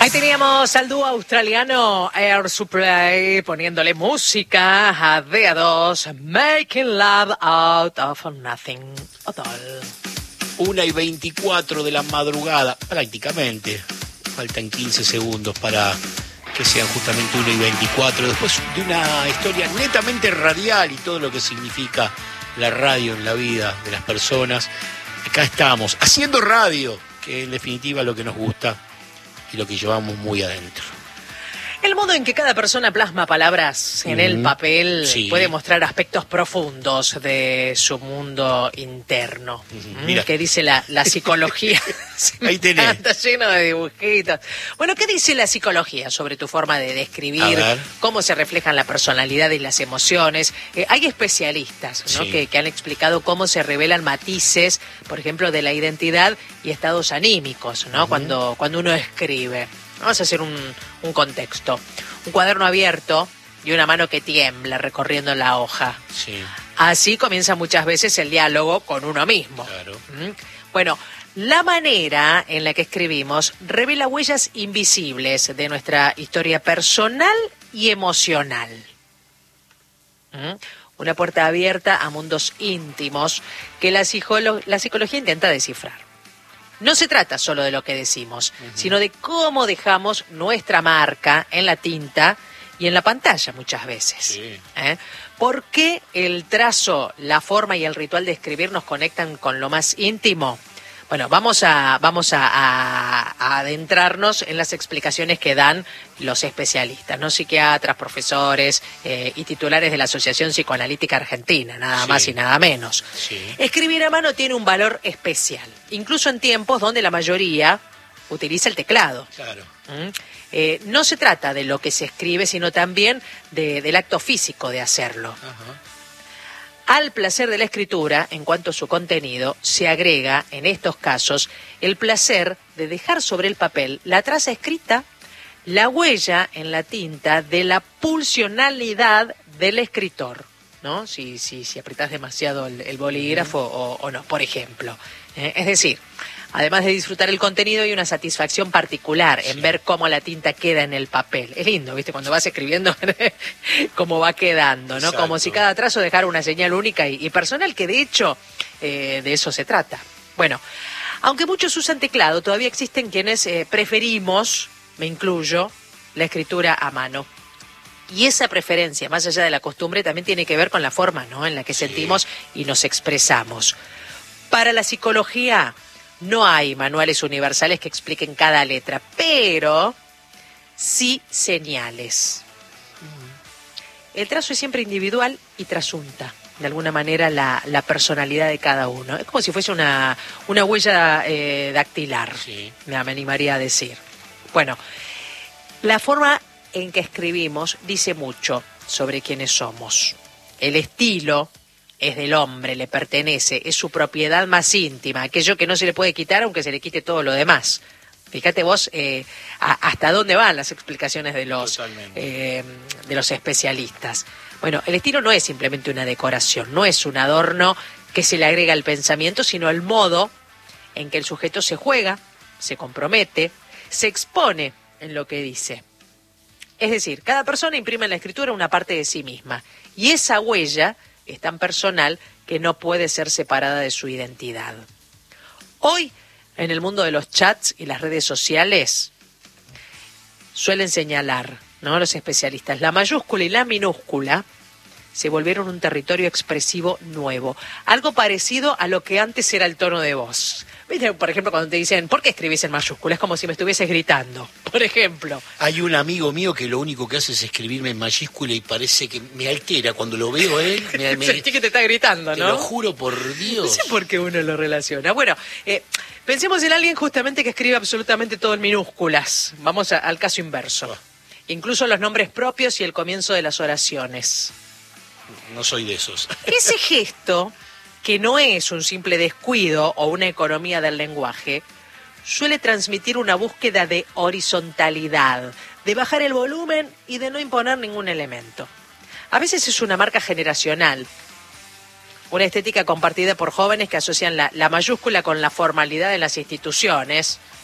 Ahí teníamos al dúo australiano Air Supply poniéndole música a DA2, Making Love Out of Nothing at all. 1:24 de la madrugada, prácticamente. Faltan 15 segundos para que sean justamente 1:24. Después de una historia netamente radial y todo lo que significa la radio en la vida de las personas, acá estamos, haciendo radio, que en definitiva es lo que nos gusta y lo que llevamos muy adentro. El modo en que cada persona plasma palabras en el papel puede mostrar aspectos profundos de su mundo interno. Mira. ¿Qué dice la psicología? Ahí tenés. Está lleno de dibujitos. Bueno, ¿qué dice la psicología sobre tu forma de describir? ¿Cómo se reflejan la personalidad y las emociones? Hay especialistas, ¿no? que han explicado cómo se revelan matices, por ejemplo, de la identidad y estados anímicos, ¿no? Cuando uno escribe. Vamos a hacer un contexto. Un cuaderno abierto y una mano que tiembla recorriendo la hoja. Sí. Así comienza muchas veces el diálogo con uno mismo. Claro. Bueno, la manera en la que escribimos revela huellas invisibles de nuestra historia personal y emocional. Una puerta abierta a mundos íntimos que la psicología intenta descifrar. No se trata solo de lo que decimos, sino de cómo dejamos nuestra marca en la tinta y en la pantalla muchas veces. Sí. ¿Por qué el trazo, la forma y el ritual de escribir nos conectan con lo más íntimo? Bueno, vamos a adentrarnos en las explicaciones que dan los especialistas, ¿no? Psiquiatras, profesores y titulares de la Asociación Psicoanalítica Argentina, nada más y nada menos. Sí. Escribir a mano tiene un valor especial, incluso en tiempos donde la mayoría utiliza el teclado. Claro. No se trata de lo que se escribe, sino también del acto físico de hacerlo. Ajá. Al placer de la escritura, en cuanto a su contenido, se agrega, en estos casos, el placer de dejar sobre el papel la traza escrita, la huella en la tinta de la pulsionalidad del escritor, ¿no? Si apretás demasiado el bolígrafo o no, por ejemplo. Es decir, además de disfrutar el contenido, hay una satisfacción particular en ver cómo la tinta queda en el papel. Es lindo, ¿viste? Cuando vas escribiendo, cómo va quedando, ¿no? Exacto. Como si cada trazo dejara una señal única y personal, que de hecho de eso se trata. Bueno, aunque muchos usan teclado, todavía existen quienes preferimos, me incluyo, la escritura a mano. Y esa preferencia, más allá de la costumbre, también tiene que ver con la forma, ¿no?, en la que sentimos y nos expresamos. Para la psicología, no hay manuales universales que expliquen cada letra, pero sí señales. El trazo es siempre individual y trasunta, de alguna manera, la personalidad de cada uno. Es como si fuese una huella dactilar, me animaría a decir. Bueno, la forma en que escribimos dice mucho sobre quiénes somos. El estilo es del hombre, le pertenece, es su propiedad más íntima, aquello que no se le puede quitar aunque se le quite todo lo demás. Fíjate vos hasta dónde van las explicaciones de los especialistas. Bueno, el estilo no es simplemente una decoración, no es un adorno que se le agrega al pensamiento, sino el modo en que el sujeto se juega, se compromete, se expone en lo que dice. Es decir, cada persona imprime en la escritura una parte de sí misma, y esa huella es tan personal que no puede ser separada de su identidad. Hoy, en el mundo de los chats y las redes sociales, suelen señalar, ¿no?, los especialistas, la mayúscula y la minúscula se volvieron un territorio expresivo nuevo, algo parecido a lo que antes era el tono de voz. ¿Viste? Por ejemplo, cuando te dicen, ¿por qué escribís en mayúsculas? Es como si me estuvieses gritando, por ejemplo. Hay un amigo mío que lo único que hace es escribirme en mayúscula y parece que me altera. Cuando lo veo a él, Sentí que te está gritando, ¿no? Te lo juro por Dios. No sé por qué uno lo relaciona. Bueno, pensemos en alguien justamente que escribe absolutamente todo en minúsculas. Vamos al caso inverso. Incluso los nombres propios y el comienzo de las oraciones. No soy de esos. Ese gesto, que no es un simple descuido o una economía del lenguaje, suele transmitir una búsqueda de horizontalidad, de bajar el volumen y de no imponer ningún elemento. A veces es una marca generacional, una estética compartida por jóvenes que asocian la mayúscula con la formalidad de las instituciones,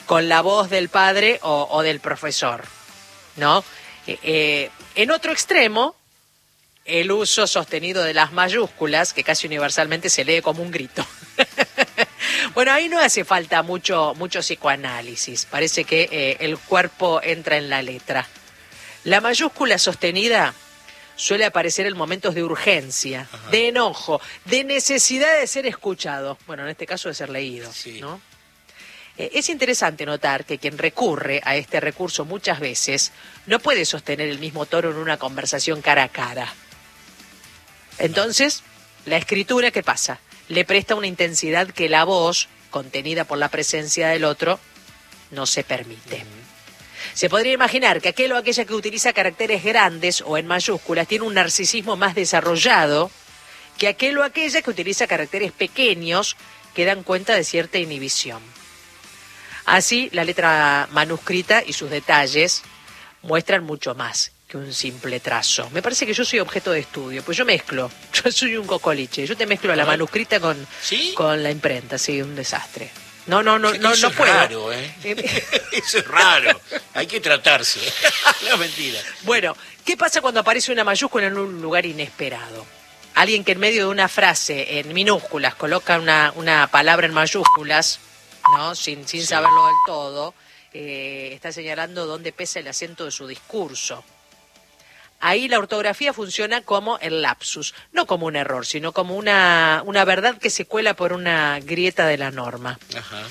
con la voz del padre o del profesor, ¿no? En otro extremo, el uso sostenido de las mayúsculas, que casi universalmente se lee como un grito. Bueno, ahí no hace falta mucho psicoanálisis. Parece que el cuerpo entra en la letra. La mayúscula sostenida suele aparecer en momentos de urgencia, ajá, de enojo, de necesidad de ser escuchado. Bueno, en este caso de ser leído, sí, ¿no? Es interesante notar que quien recurre a este recurso muchas veces no puede sostener el mismo tono en una conversación cara a cara. Entonces, la escritura, ¿qué pasa? Le presta una intensidad que la voz, contenida por la presencia del otro, no se permite. Se podría imaginar que aquel o aquella que utiliza caracteres grandes o en mayúsculas tiene un narcisismo más desarrollado que aquel o aquella que utiliza caracteres pequeños que dan cuenta de cierta inhibición. Así, la letra manuscrita y sus detalles muestran mucho más que un simple trazo. Me parece que yo soy objeto de estudio, pues yo mezclo, yo soy un cocoliche, yo te mezclo la manuscrita con la imprenta, sí, un desastre. No Eso puedo. Es raro, ¿eh? Eso es raro, hay que tratarse. No, mentira. Bueno, ¿qué pasa cuando aparece una mayúscula en un lugar inesperado? Alguien que en medio de una frase en minúsculas coloca una palabra en mayúsculas, ¿no? Sin sí, saberlo del todo, está señalando dónde pesa el acento de su discurso. Ahí la ortografía funciona como el lapsus, no como un error, sino como una verdad que se cuela por una grieta de la norma. Ajá.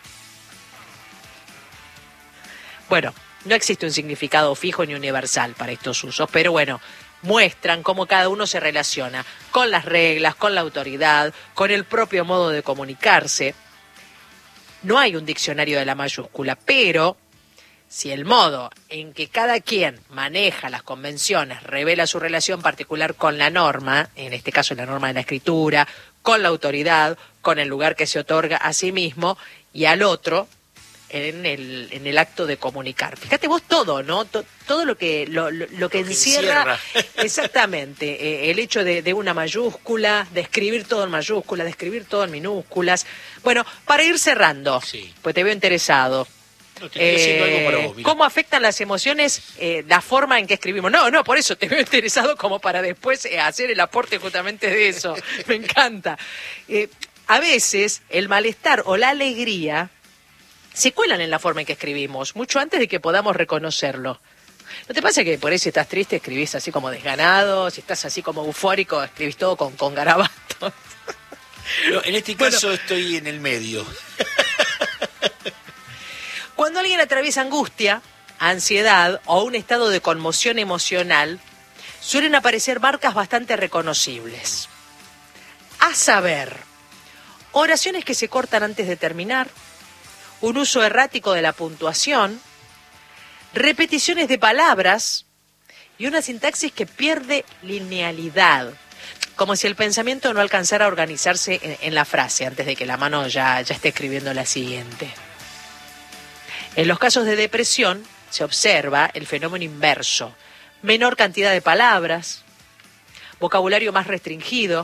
Bueno, no existe un significado fijo ni universal para estos usos, pero bueno, muestran cómo cada uno se relaciona con las reglas, con la autoridad, con el propio modo de comunicarse. No hay un diccionario de la mayúscula, pero si el modo en que cada quien maneja las convenciones revela su relación particular con la norma, en este caso la norma de la escritura, con la autoridad, con el lugar que se otorga a sí mismo y al otro en el acto de comunicar. Fíjate vos todo, ¿no? Todo lo que encierra exactamente el hecho de una mayúscula, de escribir todo en mayúsculas, de escribir todo en minúsculas. Bueno, para ir cerrando, sí, pues te veo interesado. No, te estoy haciendo algo para vos, mira. ¿Cómo afectan las emociones la forma en que escribimos? No, por eso te veo interesado como para después hacer el aporte justamente de eso. Me encanta. A veces el malestar o la alegría se cuelan en la forma en que escribimos, mucho antes de que podamos reconocerlo. ¿No te pasa que por ahí si estás triste escribís así como desganado, si estás así como eufórico escribís todo con garabatos? No, en este caso estoy en el medio. Cuando alguien atraviesa angustia, ansiedad o un estado de conmoción emocional, suelen aparecer marcas bastante reconocibles. A saber, oraciones que se cortan antes de terminar, un uso errático de la puntuación, repeticiones de palabras y una sintaxis que pierde linealidad, como si el pensamiento no alcanzara a organizarse en la frase antes de que la mano ya esté escribiendo la siguiente. En los casos de depresión se observa el fenómeno inverso, menor cantidad de palabras, vocabulario más restringido,